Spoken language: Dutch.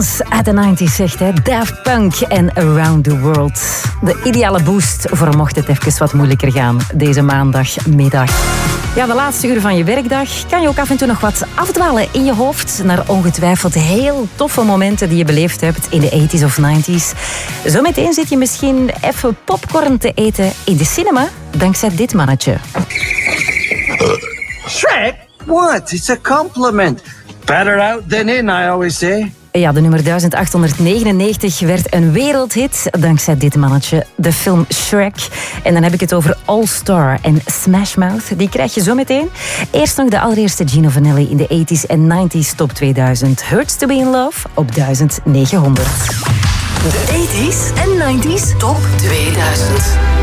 Uit de 90's zegt hij, Daft Punk en Around the World. De ideale boost voor mocht het even wat moeilijker gaan deze maandagmiddag. Ja, de laatste uren van je werkdag kan je ook af en toe nog wat afdwalen in je hoofd naar ongetwijfeld heel toffe momenten die je beleefd hebt in de 80's of 90's. Zometeen zit je misschien even popcorn te eten in de cinema dankzij dit mannetje. Shrek? What? It's a compliment. Better out than in, I always say. Ja, de nummer 1899 werd een wereldhit dankzij dit mannetje, de film Shrek. En dan heb ik het over All Star en Smash Mouth. Die krijg je zo meteen. Eerst nog de allereerste Gino Vanelli in de 80's en 90's top 2000. Hurts to be in Love op 1900. De 80's en 90's top 2000.